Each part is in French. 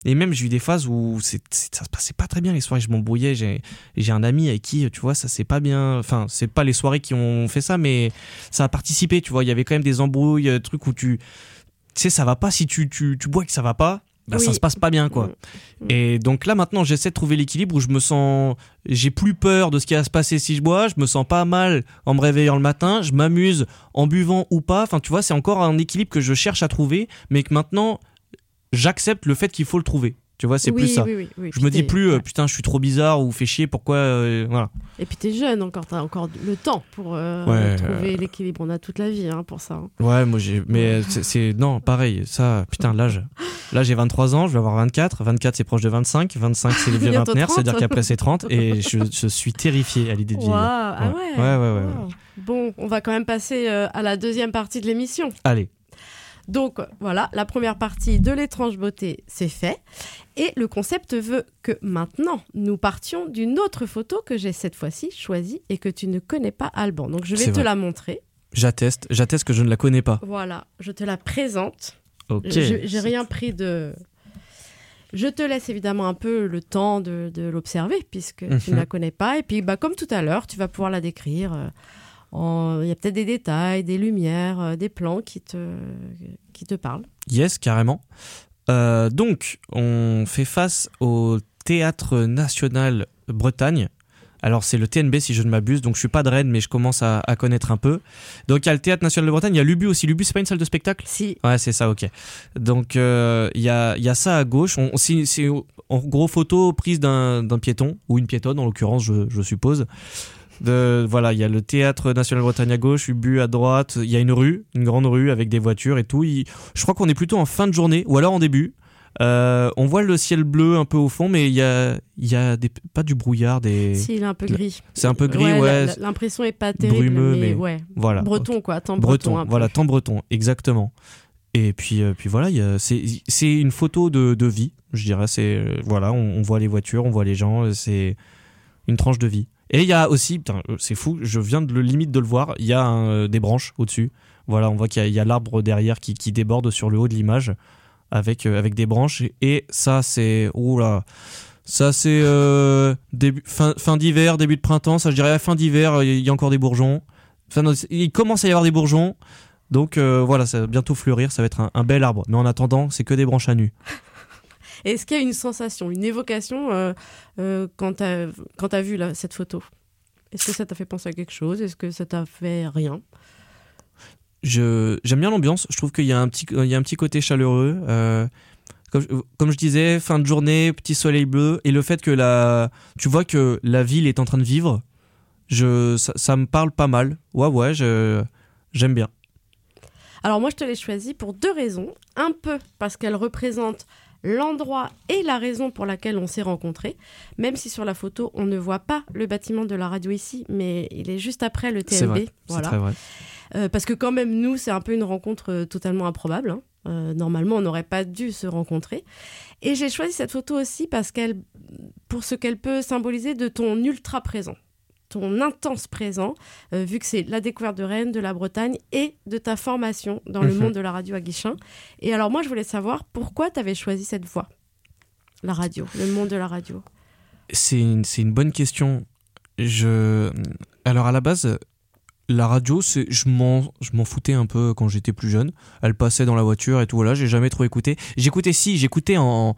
Et même, j'ai eu des phases où ça se passait pas très bien les soirées, je m'embrouillais. J'ai un ami avec qui, tu vois, ça c'est pas bien. Enfin, c'est pas les soirées qui ont fait ça, mais ça a participé, tu vois. Il y avait quand même des embrouilles, trucs où tu sais, ça va pas si tu bois que ça va pas. Bah, ça se passe pas bien, quoi. Et donc là, maintenant, j'essaie de trouver l'équilibre où j'ai plus peur de ce qui va se passer si je bois, je me sens pas mal en me réveillant le matin, je m'amuse en buvant ou pas. Enfin, tu vois, c'est encore un équilibre que je cherche à trouver, mais que maintenant, j'accepte le fait qu'il faut le trouver. Tu vois, c'est plus ça. Oui. Je me dis plus, putain, je suis trop bizarre ou fais chier, pourquoi, voilà. Et puis t'es jeune encore, t'as encore le temps pour trouver l'équilibre. On a toute la vie pour ça. Ouais, moi mais non, pareil, ça, putain, l'âge. Là, j'ai 23 ans, je vais avoir 24. 24, c'est proche de 25. 25, c'est les vieux vingtenaires, c'est-à-dire qu'après, c'est 30. Et je suis terrifié à l'idée de vieillir. Ah ouais. Ouais. Bon, on va quand même passer à la deuxième partie de l'émission. Allez. Donc voilà, la première partie de l'étrange beauté, c'est fait. Et le concept veut que maintenant, nous partions d'une autre photo que j'ai cette fois-ci choisie et que tu ne connais pas, Alban. Donc je vais te la montrer. J'atteste que je ne la connais pas. Voilà, je te la présente. Ok. J'ai rien pris de... Je te laisse évidemment un peu le temps de l'observer puisque tu ne la connais pas. Et puis comme tout à l'heure, tu vas pouvoir la décrire. Il y a peut-être des détails, des lumières, des plans qui te parlent. Yes, carrément. Donc, on fait face au Théâtre National Bretagne. Alors, c'est le TNB si je ne m'abuse, donc je suis pas de Rennes, mais je commence à connaître un peu. Donc, il y a le Théâtre National de Bretagne, il y a l'Ubu aussi. L'Ubu, c'est pas une salle de spectacle ? Si. Ouais, c'est ça, ok. Donc, il y a ça à gauche. C'est en gros photo prise d'un piéton, ou une piétonne en l'occurrence, je suppose. Voilà, il y a le Théâtre National Bretagne à gauche, Ubu à droite, il y a une grande rue avec des voitures et tout. Je crois qu'on est plutôt en fin de journée, ou alors en début. On voit le ciel bleu un peu au fond, mais il y a pas du brouillard. Si, il est un peu gris. C'est un peu gris, ouais. L'impression est pas terrible, brumeux, mais ouais. Voilà. Breton, quoi, temps breton. Voilà, temps breton, exactement. Et puis voilà, c'est une photo de vie, je dirais. Voilà, on voit les voitures, on voit les gens, c'est une tranche de vie. Et il y a aussi, putain, c'est fou, je viens limite de le voir, il y a des branches au-dessus. Voilà, on voit qu'il y a l'arbre derrière qui déborde sur le haut de l'image avec des branches. Et ça, c'est... Oula, ça, c'est fin d'hiver, début de printemps. Ça, je dirais, à fin d'hiver, il y a encore des bourgeons. Enfin, non, il commence à y avoir des bourgeons. Donc voilà, ça va bientôt fleurir, ça va être un bel arbre. Mais en attendant, c'est que des branches à nu. Est-ce qu'il y a une sensation, une évocation quand t'as vu cette photo ? Est-ce que ça t'a fait penser à quelque chose ? Est-ce que ça t'a fait rien ? J'aime bien l'ambiance. Je trouve qu'il y a un petit côté chaleureux. Comme je disais, fin de journée, petit soleil bleu. Et le fait que tu vois que la ville est en train de vivre, ça me parle pas mal. Ouais, j'aime bien. Alors moi, je te l'ai choisie pour 2 raisons. Un peu parce qu'elle représente l'endroit et la raison pour laquelle on s'est rencontrés, même si sur la photo on ne voit pas le bâtiment de la radio ici, mais il est juste après le TNB. C'est vrai, voilà. C'est très vrai. Parce que quand même nous c'est un peu une rencontre totalement improbable. Normalement on n'aurait pas dû se rencontrer. Et j'ai choisi cette photo aussi pour ce qu'elle peut symboliser de ton ultra présent, ton intense présent, vu que c'est la découverte de Rennes, de la Bretagne et de ta formation dans le monde de la radio à Guichen. Et alors moi, je voulais savoir pourquoi tu avais choisi cette voie, la radio, le monde de la radio. C'est une bonne question. Alors à la base, la radio, je m'en foutais un peu quand j'étais plus jeune. Elle passait dans la voiture et tout, voilà, j'ai jamais trop écouté. J'écoutais en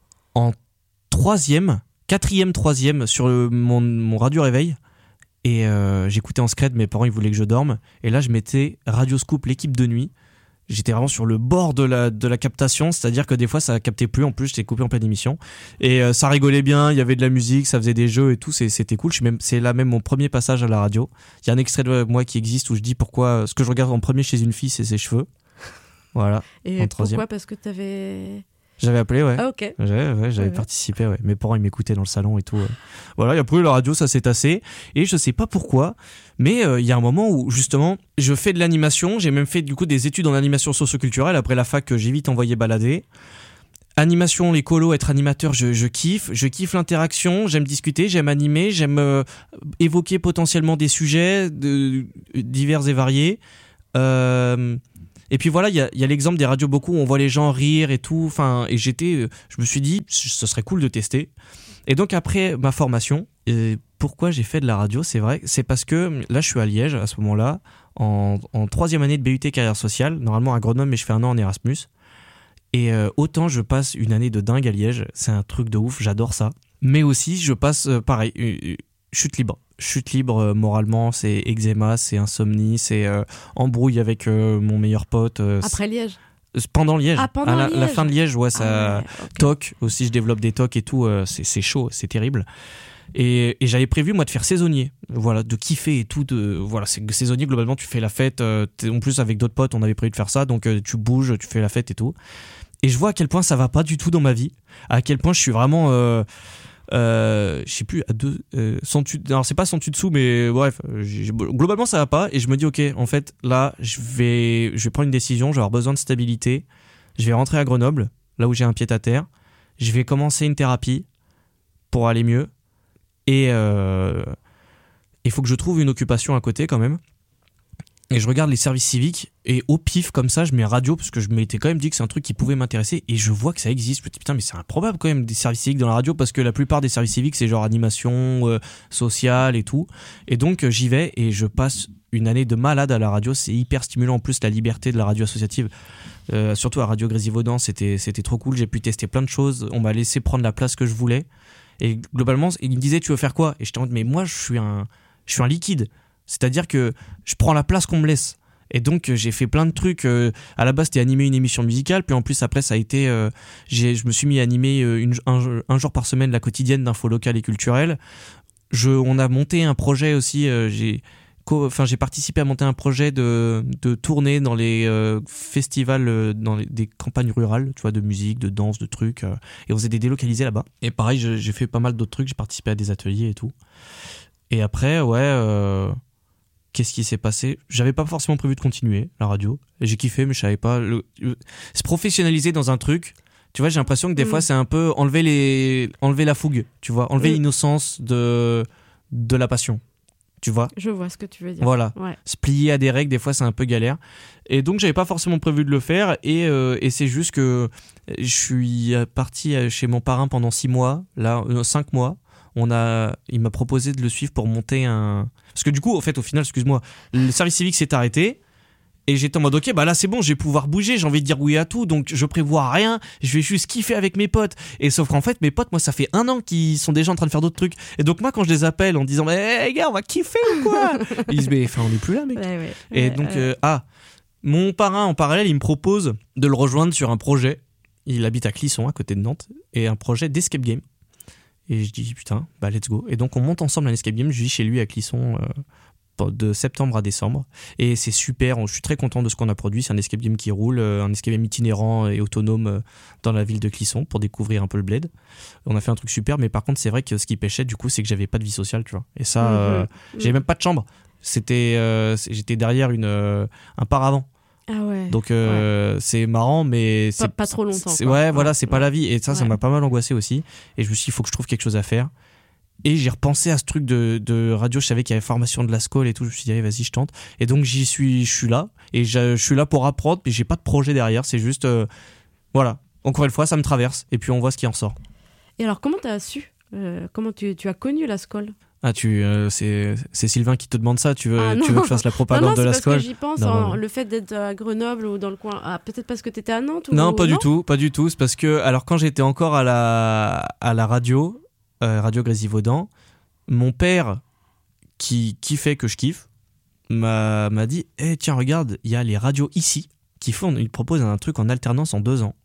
4e, 3e sur mon radio réveil. Et j'écoutais en scred, mes parents ils voulaient que je dorme. Et là je mettais Radio Scoop, l'équipe de nuit. J'étais vraiment sur le bord de la captation, c'est-à-dire que des fois ça captait plus, en plus j'étais coupé en pleine émission. Et ça rigolait bien, il y avait de la musique, ça faisait des jeux et tout, c'était cool. C'est là même mon premier passage à la radio. Il y a un extrait de moi qui existe où je dis pourquoi ce que je regarde en premier chez une fille c'est ses cheveux. Voilà. Et pourquoi ? Parce que t'avais... J'avais appelé, ouais. Ah, ok. J'avais participé, ouais. Mes parents, ils m'écoutaient dans le salon et tout. Voilà, et après, la radio, ça s'est tassé. Et je sais pas pourquoi, mais il y a un moment où, justement, je fais de l'animation. J'ai même fait, du coup, des études en animation socio-culturelle. Après la fac, j'ai vite envoyé balader. Animation, les colos, être animateur, je kiffe. Je kiffe l'interaction, j'aime discuter, j'aime animer, j'aime évoquer potentiellement des sujets divers et variés. Et puis voilà, il y a l'exemple des radios beaucoup où on voit les gens rire et tout. Enfin, et je me suis dit, ce serait cool de tester. Et donc après ma formation, pourquoi j'ai fait de la radio, c'est vrai, c'est parce que là je suis à Liège à ce moment-là, en 3e année de BUT carrière sociale, normalement à Grenoble, mais je fais un an en Erasmus. Et autant je passe une année de dingue à Liège, c'est un truc de ouf, j'adore ça. Mais aussi je passe, pareil, chute libre. Chute libre moralement, c'est eczéma, c'est insomnie, c'est embrouille avec mon meilleur pote. Après Liège. Pendant Liège. Ah, pendant Liège. La fin de Liège, ouais, ça. Okay. TOC aussi, je développe des TOC et tout, c'est chaud, c'est terrible. Et j'avais prévu moi de faire saisonnier, voilà, de kiffer et tout, voilà, c'est saisonnier globalement, tu fais la fête, en plus avec d'autres potes, on avait prévu de faire ça, donc tu bouges, tu fais la fête et tout. Et je vois à quel point ça va pas du tout dans ma vie, à quel point je suis vraiment je sais plus à 2 alors c'est pas 100 dessous mais bref, globalement ça va pas et je me dis ok, en fait là je vais prendre une décision, je vais avoir besoin de stabilité, je vais rentrer à Grenoble là où j'ai un pied à terre, je vais commencer une thérapie pour aller mieux et il faut que je trouve une occupation à côté quand même. Et je regarde les services civiques et au pif comme ça je mets radio parce que je m'étais quand même dit que c'est un truc qui pouvait m'intéresser et je vois que ça existe. Je me dis putain mais c'est improbable quand même des services civiques dans la radio parce que la plupart des services civiques c'est genre animation sociale et tout. Et donc j'y vais et je passe une année de malade à la radio, c'est hyper stimulant en plus la liberté de la radio associative. Surtout à Radio Grésivaudan c'était trop cool, j'ai pu tester plein de choses, on m'a laissé prendre la place que je voulais et globalement il me disait tu veux faire quoi et j'étais en mode mais moi je suis un liquide. C'est-à-dire que je prends la place qu'on me laisse. Et donc j'ai fait plein de trucs. À la base c'était animer une émission musicale, puis en plus après ça a été, je me suis mis à animer un jour par semaine la quotidienne d'infos locales et culturelles. On a monté un projet aussi. J'ai participé à monter un projet de tournée dans les festivals, des campagnes rurales, tu vois, de musique, de danse, de trucs. Et on faisait des délocalisés là-bas. Et pareil, j'ai fait pas mal d'autres trucs. J'ai participé à des ateliers et tout. Et après, ouais. Qu'est-ce qui s'est passé ? J'avais pas forcément prévu de continuer la radio. Et j'ai kiffé, mais je savais pas. Se professionnaliser dans un truc, tu vois, j'ai l'impression que des fois c'est un peu enlever la fougue, tu vois, enlever l'innocence de la passion, tu vois. Je vois ce que tu veux dire. Voilà. Ouais. Se plier à des règles, des fois c'est un peu galère. Et donc j'avais pas forcément prévu de le faire. Et c'est juste que je suis parti chez mon parrain pendant 6 mois, là, 5 mois. Il m'a proposé de le suivre pour monter un... Parce que du coup, au final, excuse-moi, le service civique s'est arrêté et j'étais en mode ok, bah là c'est bon, je vais pouvoir bouger, j'ai envie de dire oui à tout, donc je prévois rien, je vais juste kiffer avec mes potes. Et sauf qu'en fait, mes potes, moi, ça fait 1 an qu'ils sont déjà en train de faire d'autres trucs. Et donc moi, quand je les appelle en disant mais hey, gars, on va kiffer ou quoi, ils disent mais enfin on n'est plus là, mec. Ouais, et donc mon parrain en parallèle, il me propose de le rejoindre sur un projet. Il habite à Clisson, à côté de Nantes, et un projet d'escape game. Et je dis putain, bah let's go. Et donc on monte ensemble un escape game, je vis chez lui à Clisson de septembre à décembre. Et c'est super, je suis très content de ce qu'on a produit. C'est un escape game qui roule, un escape game itinérant et autonome dans la ville de Clisson pour découvrir un peu le bled. On a fait un truc super, mais par contre c'est vrai que ce qui pêchait du coup c'est que j'avais pas de vie sociale, tu vois. Et ça, j'avais même pas de chambre. J'étais derrière un paravent. Ah ouais. Donc c'est marrant, mais c'est pas trop longtemps. Voilà, c'est pas la vie. Et ça m'a pas mal angoissé aussi. Et je me suis dit, il faut que je trouve quelque chose à faire. Et j'ai repensé à ce truc de radio. Je savais qu'il y avait formation de la Scole et tout. Je me suis dit, allez, vas-y, je tente. Et donc je suis là. Et je suis là pour apprendre, mais j'ai pas de projet derrière. C'est juste, voilà. Encore une fois, ça me traverse. Et puis on voit ce qui en sort. Et alors, comment t'as su comment tu as connu la Scole ? Ah, c'est Sylvain qui te demande ça. Tu veux que je fasse la propagande de la Scole ? Non, c'est parce que j'y pense. Le fait d'être à Grenoble ou dans le coin. Ah, peut-être parce que t'étais à Nantes ou... Non, pas du tout. C'est parce que, alors, quand j'étais encore à la radio, Radio Grésivaudan, mon père, qui fait que je kiffe, m'a dit hey, tiens, regarde, il y a les radios ici ils proposent un truc en alternance en 2 ans.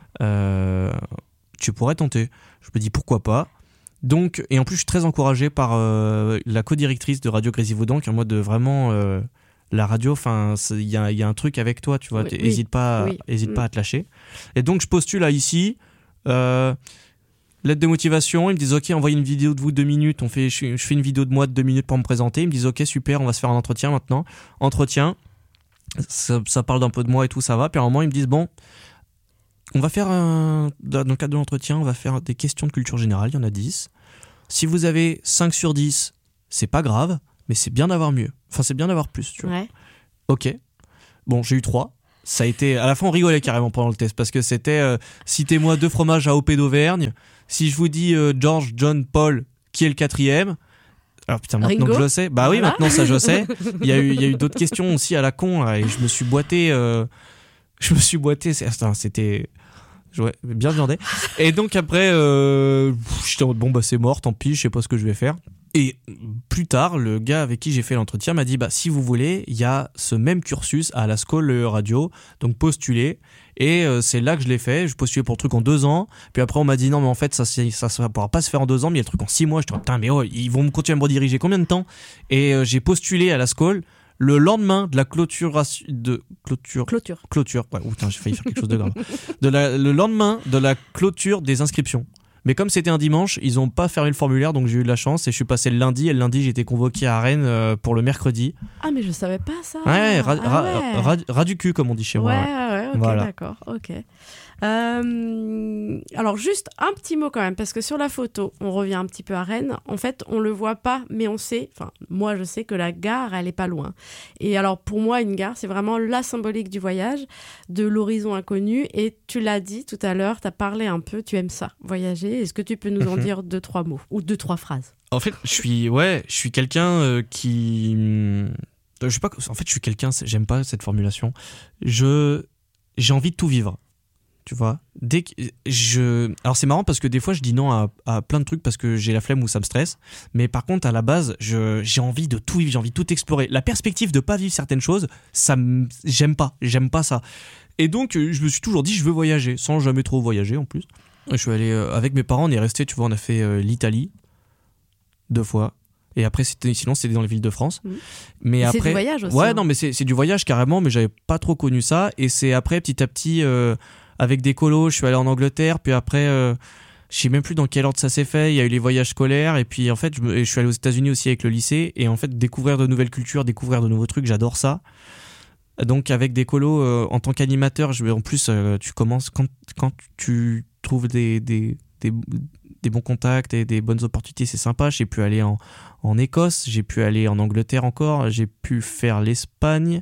Tu pourrais tenter. Je me dis pourquoi pas. Donc, et en plus je suis très encouragé par la co-directrice de Radio Grésivaudan qui est en mode vraiment la radio, enfin il y a un truc avec toi, tu vois, hésite pas à te lâcher. Et donc je postule à ici, lettre de motivation, ils me disent ok, envoyez une vidéo de vous 2 minutes, je fais une vidéo de moi de 2 minutes pour me présenter, ils me disent ok super, on va se faire un entretien maintenant. Ça parle d'un peu de moi et tout, ça va, puis à un moment ils me disent bon, on va faire dans le cadre de l'entretien, on va faire des questions de culture générale, il y en a 10. Si vous avez 5 sur 10, c'est pas grave, mais c'est bien d'avoir mieux. Enfin, c'est bien d'avoir plus, tu vois. Ouais. Ok. Bon, j'ai eu 3. Ça a été, à la fin on rigolait carrément pendant le test parce que c'était citez-moi 2 fromages AOP d'Auvergne. Si je vous dis George, John, Paul, qui est le 4e? Alors putain, maintenant Ringo. que je le sais, bah oui, Voilà. maintenant ça je sais. Il y a eu d'autres questions aussi à la con là, et je me suis boité, c'était ouais, bien viandé. Et donc après, j'étais en mode bon bah c'est mort, tant pis, je sais pas ce que je vais faire. Et plus tard, le gars avec qui j'ai fait l'entretien m'a dit bah si vous voulez, il y a ce même cursus à la School Radio, donc postulez. Et c'est là que je l'ai fait. Je postulais pour le truc en 2 ans. Puis après on m'a dit non mais en fait ça pourra pas se faire en 2 ans, mais il y a le truc en 6 mois. Je dis putain mais oh, ils vont continuer à me rediriger combien de temps? Et j'ai postulé à la School le lendemain de la clôture. Ouais, putain, j'ai failli faire quelque chose de grave. Le lendemain de la clôture des inscriptions. Mais comme c'était un dimanche, ils ont pas fermé le formulaire, donc j'ai eu de la chance et je suis passé le lundi. Et le lundi, j'ai été convoqué à Rennes pour le mercredi. Ah, mais je savais pas ça. Ouais, ouais. ras du cul, comme on dit chez moi. Ouais, ok, Voilà. d'accord, ok. Alors juste un petit mot quand même, parce que sur la photo, on revient un petit peu à Rennes. En fait, on le voit pas, mais on sait, enfin moi je sais que la gare, elle est pas loin. Et alors pour moi, une gare, c'est vraiment la symbolique du voyage, de l'horizon inconnu. Et tu l'as dit tout à l'heure, tu as parlé un peu, tu aimes ça, voyager. Est-ce que tu peux nous en dire 2-3 mots ou 2-3 phrases? En fait, je suis quelqu'un qui... Je sais pas, en fait, je suis quelqu'un, j'aime pas cette formulation. J'ai envie de tout vivre. Tu vois, alors c'est marrant parce que des fois je dis non à plein de trucs parce que j'ai la flemme ou ça me stresse, mais par contre à la base j'ai envie de tout vivre, j'ai envie de tout explorer. La perspective de pas vivre certaines choses, j'aime pas ça. Et donc je me suis toujours dit je veux voyager sans jamais trop voyager en plus. Je suis allé avec mes parents, on est resté, tu vois, on a fait l'Italie 2 fois. Et après, sinon, c'était dans les villes de France. Mais après, c'est du voyage aussi. Ouais, hein. non, mais c'est du voyage carrément, mais j'avais pas trop connu ça. Et c'est après, petit à petit, avec des colos, je suis allé en Angleterre. Puis après, je sais même plus dans quel ordre ça s'est fait. Il y a eu les voyages scolaires. Et puis en fait, je suis allé aux États-Unis aussi avec le lycée. Et en fait, découvrir de nouvelles cultures, découvrir de nouveaux trucs, j'adore ça. Donc avec des colos, en tant qu'animateur, en plus, tu commences quand tu trouves des bons contacts et des bonnes opportunités, c'est sympa. J'ai pu aller en Écosse, j'ai pu aller en Angleterre encore, j'ai pu faire l'Espagne,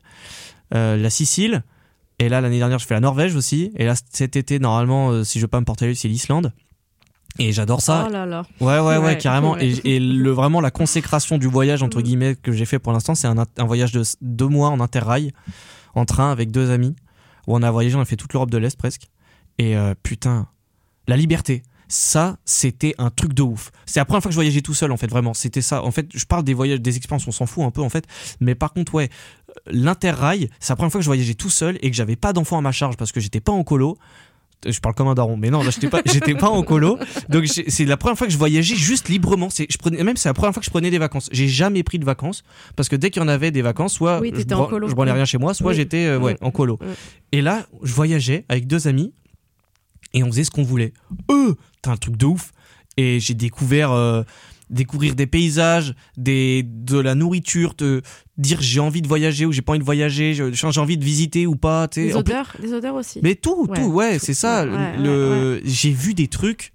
la Sicile, et là l'année dernière je fais la Norvège aussi, et là cet été normalement si je veux pas me porter à l'œil c'est l'Islande, et j'adore ça. Oh là là. Ouais, carrément. Ouais. Et vraiment la consécration du voyage entre guillemets que j'ai fait pour l'instant, c'est un voyage de 2 mois en interrail, en train avec 2 amis, où on a voyagé, on a fait toute l'Europe de l'Est presque, et putain, la liberté. Ça, c'était un truc de ouf. C'est la première fois que je voyageais tout seul, en fait, vraiment. C'était ça. En fait, je parle des voyages, des expériences, on s'en fout un peu, en fait. Mais par contre, ouais, l'interrail, c'est la première fois que je voyageais tout seul et que j'avais pas d'enfant à ma charge parce que j'étais pas en colo. Je parle comme un daron, mais non, là, j'étais pas en colo. Donc, c'est la première fois que je voyageais juste librement. C'est la première fois que je prenais des vacances. J'ai jamais pris de vacances parce que dès qu'il y en avait des vacances, soit Oui, je prenais rien chez moi, soit j'étais en colo. Et là, je voyageais avec 2 amis. Et on faisait ce qu'on voulait. T'as un truc de ouf. Et j'ai découvrir des paysages, de la nourriture, dire j'ai envie de voyager ou j'ai pas envie de voyager, j'ai envie de visiter ou pas. Les odeurs aussi. Mais tout, c'est ça. J'ai vu des trucs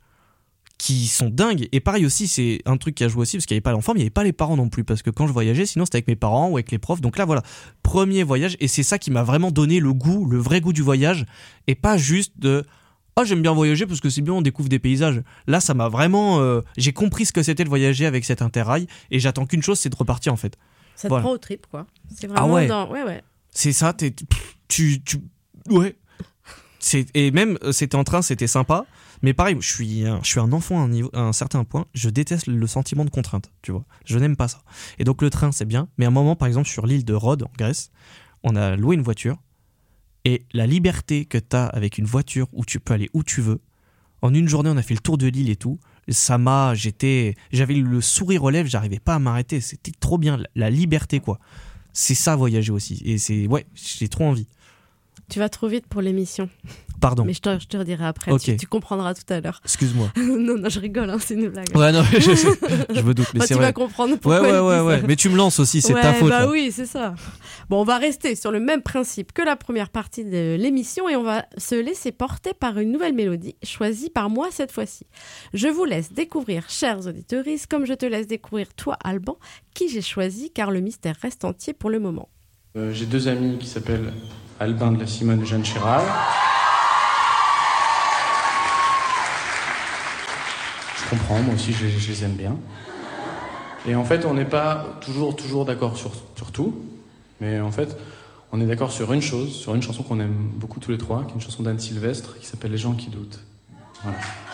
qui sont dingues. Et pareil aussi, c'est un truc qui a joué aussi parce qu'il n'y avait pas l'enfant, mais il n'y avait pas les parents non plus. Parce que quand je voyageais, sinon c'était avec mes parents ou avec les profs. Donc là, voilà, premier voyage. Et c'est ça qui m'a vraiment donné le vrai goût du voyage. Et pas juste de... Oh, j'aime bien voyager parce que c'est bien, on découvre des paysages. Là, ça m'a vraiment... j'ai compris ce que c'était de voyager avec cet interrail et j'attends qu'une chose, c'est de repartir en fait. Ça te prend au trip, quoi. C'est vraiment ouais. C'est ça, ouais. Et même, c'était en train, c'était sympa. Mais pareil, je suis un enfant à un certain point. Je déteste le sentiment de contrainte, tu vois. Je n'aime pas ça. Et donc le train, c'est bien. Mais à un moment, par exemple, sur l'île de Rhodes, en Grèce, on a loué une voiture. Et la liberté que t'as avec une voiture où tu peux aller où tu veux, en une journée on a fait le tour de l'île et tout, j'avais le sourire aux lèvres, j'arrivais pas à m'arrêter, c'était trop bien, la liberté quoi. C'est ça voyager aussi, et j'ai trop envie. Tu vas trop vite pour l'émission. Pardon. Mais je te redirai après, okay. tu comprendras tout à l'heure. Excuse-moi. non, je rigole, hein, c'est une blague. Ouais, non, je me doute, mais c'est tu vrai. vas comprendre pourquoi. Ouais. Mais tu me lances aussi, c'est ta faute. Bah là. oui, c'est ça. Bon, on va rester sur le même principe que la première partie de l'émission et on va se laisser porter par une nouvelle mélodie, choisie par moi cette fois-ci. Je vous laisse découvrir, chers auditeurs, comme je te laisse découvrir toi, Alban, qui j'ai choisi, car le mystère reste entier pour le moment. J'ai 2 amis qui s'appellent Albin de la Simone et Jeanne Chéral. Je comprends, moi aussi je les aime bien. Et en fait, on n'est pas toujours d'accord sur tout, mais en fait, on est d'accord sur une chose, sur une chanson qu'on aime beaucoup tous les trois, qui est une chanson d'Anne Sylvestre, qui s'appelle Les gens qui doutent. Voilà.